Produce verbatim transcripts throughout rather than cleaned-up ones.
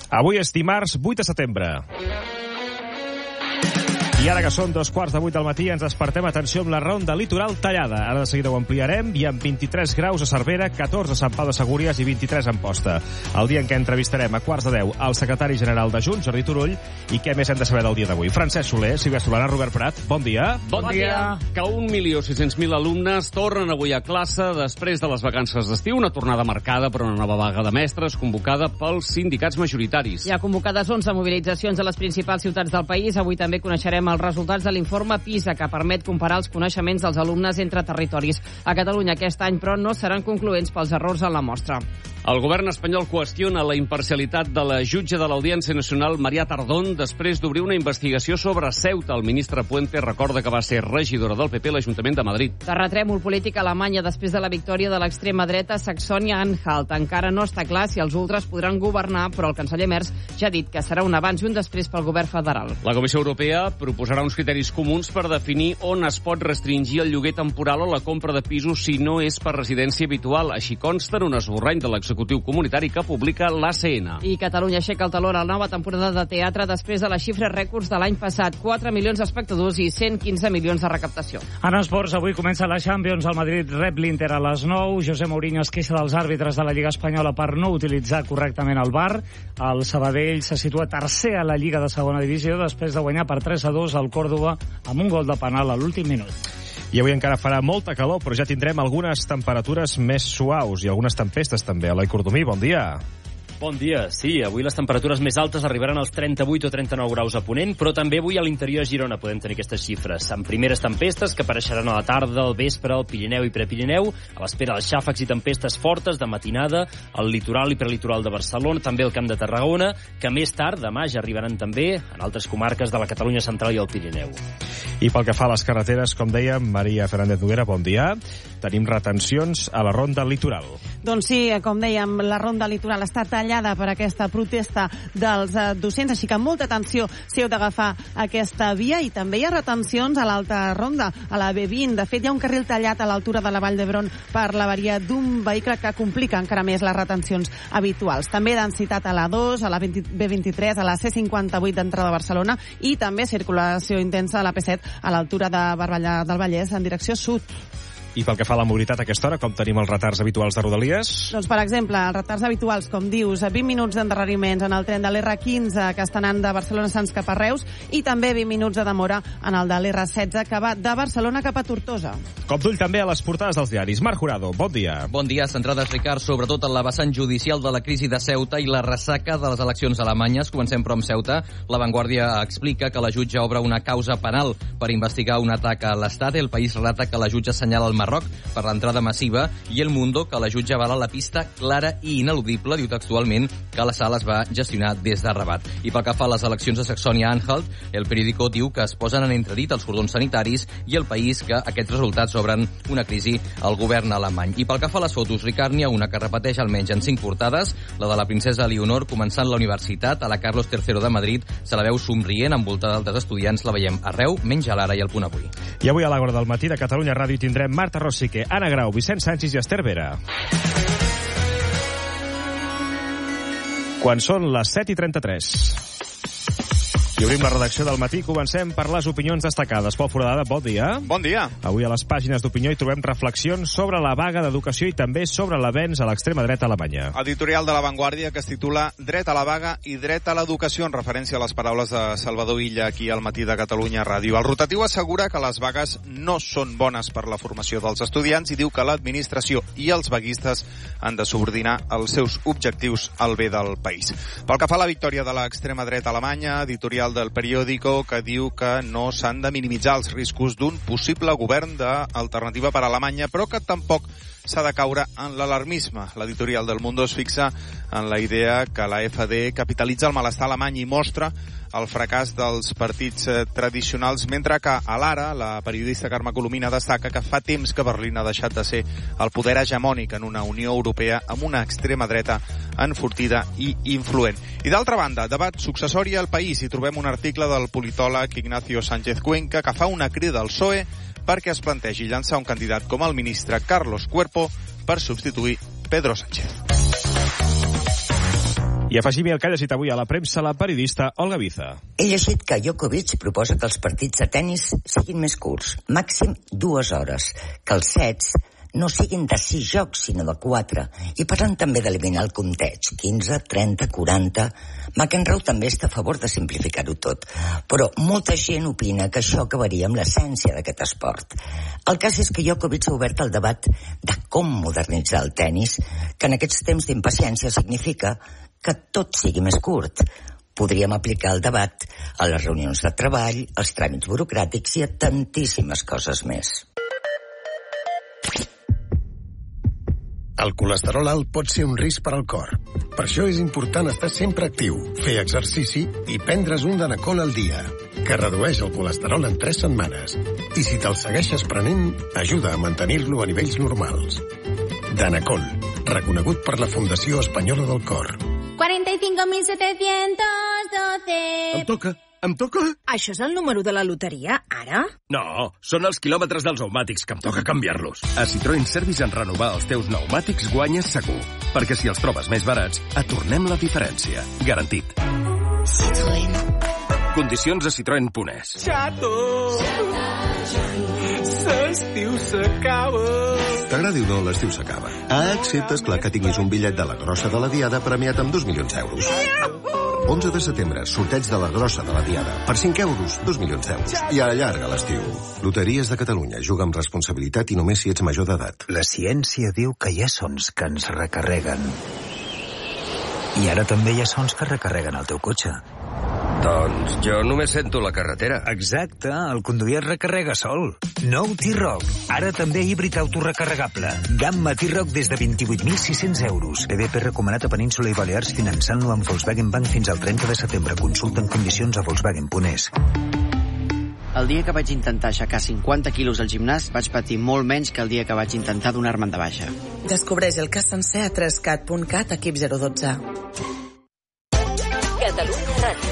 Avui és dimarts vuit de setembre. I ara que són dos quarts de vuit del matí ens despertem, atenció, amb la ronda litoral tallada. Ara de seguida ho ampliarem i amb vint-i-tres graus a Cervera, catorze a Sant Pau de Segúries i vint-i-tres a Amposta. El dia en què entrevistarem a quarts de deu el secretari general de Junts, Jordi Turull, i què més hem de saber del dia d'avui. Francesc Soler, Sílvia Solana, Robert Prat, bon dia. Bon, bon dia. dia. Que un milió sis-cents mil alumnes tornen avui a classe després de les vacances d'estiu, una tornada marcada per una nova vaga de mestres convocada pels sindicats majoritaris. Hi ha convocades onze mobilitzacions a les principals ciutats del país. Avui també coneixerem els resultats de l'informe PISA, que permet comparar els coneixements dels alumnes entre territoris. A Catalunya aquest any, però, no seran concloents pels errors en la mostra. El govern espanyol qüestiona la imparcialitat de la jutge de l'Audiència Nacional, Maria Tardón, després d'obrir una investigació sobre Ceuta. El ministre Puente recorda que va ser regidora del P P a l'Ajuntament de Madrid. Terratrèmol polític a Alemanya després de la victòria de l'extrema dreta Saxònia-Anhalt. Encara no està clar si els ultres podran governar, però el canceller Merz ja ha dit que serà un abans i un després pel govern federal. La Comissió Europea proposarà uns criteris comuns per definir on es pot restringir el lloguer temporal o la compra de pisos si no és per residència habitual. Així consta en un esborrany de l'executiu comunitari que publica l'A C N. I Catalunya aixeca el taló a la nova temporada de teatre després de les xifres rècords de l'any passat. quatre milions d'espectadors i cent quinze milions de recaptació. En esports, avui comença la Champions. El Madrid rep l'Inter a les nou. José Mourinho es queixa dels àrbitres de la Lliga Espanyola per no utilitzar correctament el V A R. El Sabadell se situa tercer a la Lliga de segona divisió després de guanyar per tres a dos al Còrdova amb un gol de penal a l'últim minut. I avui encara farà molta calor, però ja tindrem algunes temperatures més suaus i algunes tempestes també. Eloi Cordomí, bon dia. Bon dia. Sí, avui les temperatures més altes arribaran als trenta-vuit o trenta-nou graus a Ponent, però també avui a l'interior de Girona podem tenir aquestes xifres. Amb primeres tempestes que apareixeran a la tarda, al vespre, al Pirineu i Prepirineu, a l'espera dels xàfecs i tempestes fortes de matinada, al litoral i prelitoral de Barcelona, també al Camp de Tarragona, que més tard, demà, ja arribaran també en altres comarques de la Catalunya central i el Pirineu. I pel que fa a les carreteres, com dèiem, Maria Fernández Noguera, bon dia. Tenim retencions a la ronda litoral. Doncs sí, com dèiem, la ronda litoral està tallada per aquesta protesta dels docents, així que molta atenció si heu d'agafar aquesta via. I també hi ha retencions a l'alta ronda, a la B vint. De fet, hi ha un carril tallat a l'altura de la Vall d'Hebron per l'avaria d'un vehicle que complica encara més les retencions habituals. També densitat a la dos, a la B vint-i-tres, a la C cinquanta-vuit d'entrada a Barcelona i també circulació intensa a la P set a l'altura de Barberà del Vallès en direcció sud. I pel que fa a la mobilitat a aquesta hora, com tenim els retards habituals de Rodalies? Doncs, per exemple, els retards habituals, com dius, vint minuts d'endarreriments en el tren de l'R quinze que està anant de Barcelona Sants cap a Reus i també vint minuts de demora en el de l'R setze que va de Barcelona cap a Tortosa. Cop d'ull també a les portades dels diaris. Marc Jurado, bon dia. Bon dia, centrades, Ricard, sobretot en la vessant judicial de la crisi de Ceuta i la ressaca de les eleccions alemanyes. Comencem, però, amb Ceuta. La Vanguardia explica que la jutge obre una causa penal per investigar un atac a l'Estat. El País relata que la jutge assenyala el Marroc per l'entrada massiva i El Mundo que la jutge avala la pista clara i ineludible, diu textualment que la sala es va gestionar des de Rabat. I pel que fa a les eleccions de Saxònia-Anhalt, el periòdico diu que es posen en entredit els cordons sanitaris i El País que aquests resultats obren una crisi al govern alemany. I pel que fa a les fotos, Ricard, n'hi ha una que repeteix almenys en cinc portades, la de la princesa Leonor començant la universitat a la Carlos tercero de Madrid, se la veu somrient envoltada d'altres estudiants, la veiem arreu, menys a l'Ara i al Punt Avui. I avui a l'Àgora del matí de Catalunya Ràdio tindrem Marta Rosique, Anna Grau, Vicent Sánchez i Esther Vera. Quan són les set i trenta-tres. I obrim la redacció del matí. Comencem per les opinions destacades. Pol Foradada, bon dia. Bon dia. Avui a les pàgines d'opinió hi trobem reflexions sobre la vaga d'educació i també sobre l'avenç a l'extrema dreta alemanya. Editorial de La Vanguardia que es titula Dret a la vaga i dret a l'educació, en referència a les paraules de Salvador Illa aquí al matí de Catalunya Ràdio. El rotatiu assegura que les vagues no són bones per la formació dels estudiants i diu que l'administració i els vaguistes han de subordinar els seus objectius al bé del país. Pel que fa a la victòria de l'extrema dreta alemanya, editorial del periòdico que diu que no s'han de minimitzar els riscos d'un possible govern d'alternativa per a Alemanya, però que tampoc s'ha de caure en l'alarmisme. L'editorial del Mundo es fixa en la idea que la F D capitalitza el malestar alemany i mostra el fracàs dels partits tradicionals, mentre que a l'Ara, la periodista Carme Colomina destaca que fa temps que Berlín ha deixat de ser el poder hegemònic en una Unió Europea amb una extrema dreta enfortida i influent. I d'altra banda, debat successori al País, hi trobem un article del politòleg Ignacio Sánchez Cuenca que fa una crida al P S O E perquè es plantegi llançar un candidat com el ministre Carlos Cuerpo per substituir Pedro Sánchez. I afegim el que ha llegit avui a la premsa la periodista Olga Biza. He llegit que Djokovic proposa que els partits de tennis siguin més curts, màxim dues hores, que els sets no siguin de sis jocs, sinó de quatre, i parlen també d'eliminar el compteig, quinze, trenta, quaranta... McEnroe també està a favor de simplificar-ho tot, però molta gent opina que això acabaria amb l'essència d'aquest esport. El cas és que Djokovic ha obert el debat de com modernitzar el tennis, que en aquests temps d'impaciència significa que tot sigui més curt. Podríem aplicar el debat a les reunions de treball, als tràmits burocràtics i a tantíssimes coses més. El colesterol alt pot ser un risc per al cor. Per això és important estar sempre actiu, fer exercici i prendre's un Danacol al dia, que redueix el colesterol en tres setmanes. I si te'l segueixes prenent, ajuda a mantenir-lo a nivells normals. Danacol, reconegut per la Fundació Espanyola del Cor. cuarenta y cinco mil setecientos doce. Em toca, em toca. Això és el número de la loteria, ara? No, són els quilòmetres dels pneumàtics, que em toca canviar-los. A Citroën Service, en renovar els teus pneumàtics guanyes segur. Perquè si els trobes més barats, et tornem la diferència. Garantit. Citroën. Condicions a citroen punt es. Xato! L'estiu s'acaba. T'agradi o no, l'estiu s'acaba. Ah, excepte, esclar, que tinguis un bitllet de la grossa de la Diada premiat amb dos milions d'euros. onze de setembre, sorteig de la grossa de la Diada. Per cinc euros, dos milions d'euros. I allarga l'estiu. Loteries de Catalunya. Juga amb responsabilitat i només si ets major d'edat. La ciència diu que hi ha sons que ens recarreguen. I ara també hi ha sons que recarreguen el teu cotxe. Doncs jo només sento la carretera. Exacte, el conduir es recarrega sol. Nou T-Roc, ara també híbrid autorecarregable. Gamma T-Roc des de vint-i-vuit mil sis-cents euros. B B P recomanat a Península i Balears finançant-lo amb Volkswagen Bank fins al trenta de setembre. Consulta en condicions a volkswagen punt es. El dia que vaig intentar aixecar cinquanta quilos al gimnàs vaig patir molt menys que el dia que vaig intentar donar-me'n de baixa. Descobreix el cas sencer a tres cat punt cat, equip zero dotze. Catalunya Ràdio.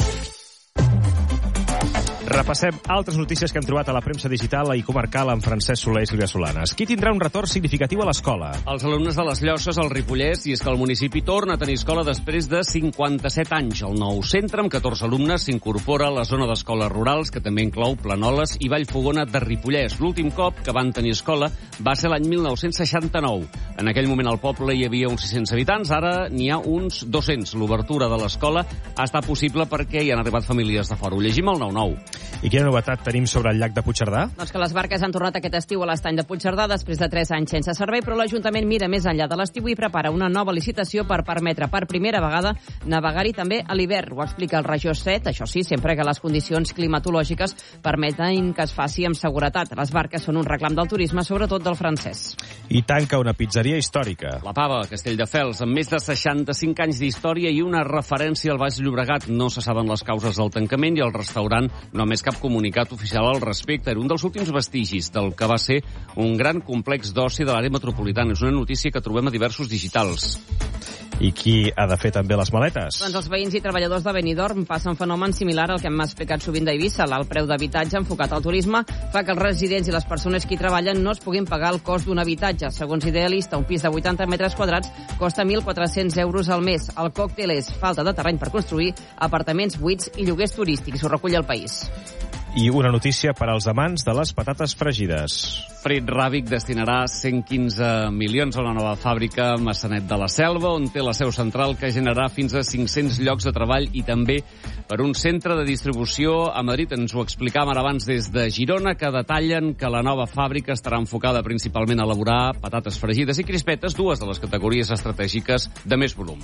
Repassem altres notícies que hem trobat a la premsa digital i comarcal amb Francesc Soler i Sílvia Solanes. Qui tindrà un retorn significatiu a l'escola? Els alumnes de les Llosses, al Ripollès, i és que el municipi torna a tenir escola després de cinquanta-set anys. El nou centre, amb catorze alumnes, s'incorpora a la zona d'escoles rurals, que també inclou Planoles i Vallfogona de Ripollès. L'últim cop que van tenir escola va ser l'any mil nou-cents seixanta-nou. En aquell moment al poble hi havia uns sis-cents habitants, ara n'hi ha uns dos-cents. L'obertura de l'escola ha estat possible perquè hi han arribat famílies de fora. Ho llegim al nou nou. I quina novetat tenim sobre el llac de Puigcerdà? Doncs que les barques han tornat aquest estiu a l'estany de Puigcerdà després de tres anys sense servei, però l'Ajuntament mira més enllà de l'estiu i prepara una nova licitació per permetre per primera vegada navegar-hi també a l'hivern. Ho explica el Regió set, això sí, sempre que les condicions climatològiques permeten que es faci amb seguretat. Les barques són un reclam del turisme, sobretot del francès. I tanca una pizzeria històrica. La Pava, Castelldefels, amb més de seixanta-cinc anys d'història i una referència al Baix Llobregat. No se saben les causes del tancament i el restaurant no ha més cap comunicat oficial al respecte. Era un dels últims vestigis del que va ser un gran complex d'oci de l'àrea metropolitana. És una notícia que trobem a diversos digitals. I qui ha de fer també les maletes? Doncs els veïns i treballadors de Benidorm passen un fenomen similar al que hem explicat sovint d'Eivissa. L'alt preu d'habitatge enfocat al turisme fa que els residents i les persones que hi treballen no es puguin pagar el cost d'un habitatge. Segons Idealista, un pis de vuitanta metres quadrats costa mil quatre-cents euros al mes. El còctel és falta de terreny per construir, apartaments buits i lloguers turístics. Ho recull El País. I una notícia per als amants de les patates fregides. Fred Ràbic destinarà cent quinze milions a una nova fàbrica a Massanet de la Selva, on té la seu central, que generarà fins a cinc-cents llocs de treball, i també per un centre de distribució a Madrid. Ens ho explicaven abans des de Girona, que detallen que la nova fàbrica estarà enfocada principalment a elaborar patates fregides i crispetes, dues de les categories estratègiques de més volum.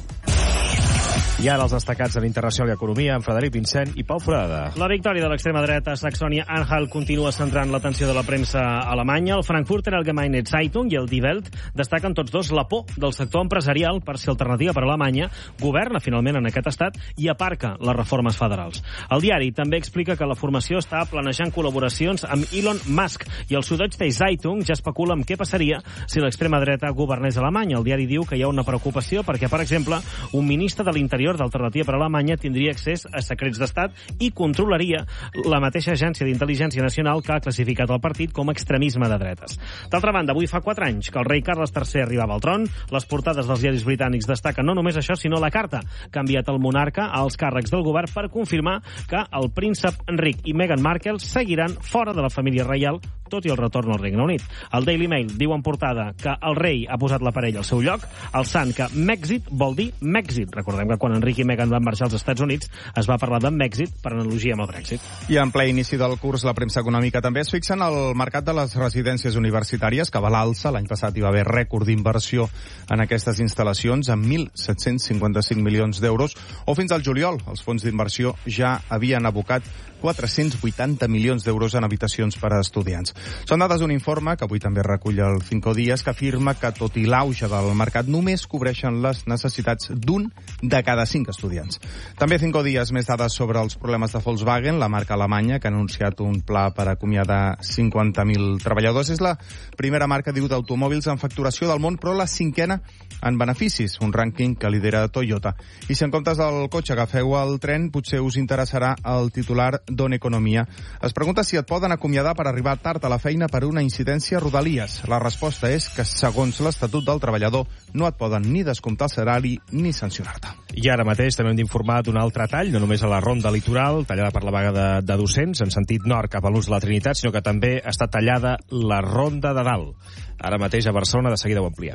I ara els destacats en Internacional i Economia amb Frederic Vincent i Pau Forada. La victòria de l'extrema dreta Saxònia-Anhalt continua centrant l'atenció de la premsa alemanya. El Frankfurter Allgemeine Zeitung i el Die Welt destaquen tots dos la por del sector empresarial per ser alternativa per a Alemanya, governa finalment en aquest estat i aparca les reformes federals. El diari també explica que la formació està planejant col·laboracions amb Elon Musk i el Süddeutsche Zeitung ja especula amb què passaria si l'extrema dreta governés a Alemanya. El diari diu que hi ha una preocupació perquè, per exemple, un ministre de l'Interior, d'Alternativa per Alemanya, tindria accés a secrets d'estat i controlaria la mateixa agència d'intel·ligència nacional que ha classificat el partit com a extremisme de dretes. D'altra banda, avui fa quatre anys que el rei Carles tercer arribava al tron. Les portades dels diaris britànics destaquen no només això, sinó la carta que ha enviat el monarca als càrrecs del govern per confirmar que el príncep Enric i Meghan Markle seguiran fora de la família reial, tot i el retorn al Regne Unit. El Daily Mail diu en portada que el rei ha posat l'aparell al seu lloc, alçant que Mèxit vol dir Mèxit. Recordem que quan Enric i Meghan van marxar als Estats Units es va parlar de Mèxit per analogia amb el Brexit. I en ple inici del curs, la premsa econòmica també es fixa en el mercat de les residències universitàries, que va a l'alça. L'any passat hi va haver rècord d'inversió en aquestes instal·lacions, amb mil set-cents cinquanta-cinc milions d'euros, o fins al juliol els fons d'inversió ja havien abocat quatre-cents vuitanta milions d'euros en habitacions per a estudiants. Són dades d'un informe, que avui també recull el Cinco Días, que afirma que, tot i l'auge del mercat, només cobreixen les necessitats d'un de cada cinc estudiants. També Cinco Días, més dades sobre els problemes de Volkswagen, la marca alemanya, que ha anunciat un pla per acomiadar cinquanta mil treballadors. És la primera marca, diu, d'automòbils en facturació del món, però la cinquena en beneficis, un rànquing que lidera Toyota. I si en comptes del cotxe agafeu el tren, potser us interessarà el titular d'On Economia. Es pregunta si et poden acomiadar per arribar tard a la feina per una incidència a Rodalies. La resposta és que, segons l'Estatut del Treballador, no et poden ni descomptar el salari ni sancionar-te. I ara mateix també hem d'informar d'un altre tall, no només a la ronda litoral, tallada per la vaga de, de docents, en sentit nord cap a l'ús de la Trinitat, sinó que també està tallada la ronda de dalt. Ara mateix a Barcelona, de seguida ho ampliem.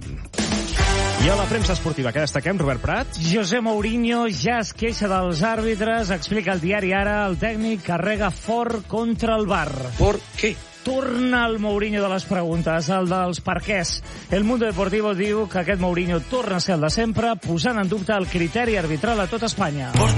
I a la premsa esportiva, què destaquem, Robert Prat? José Mourinho ja es queixa dels àrbitres, explica el diari Ara, el tècnic carrega fort contra el V A R. ¿Por qué? Torna el Mourinho de les preguntes, el dels perquès. El Mundo Deportivo diu que aquest Mourinho torna a ser el de sempre, posant en dubte el criteri arbitral a tot Espanya.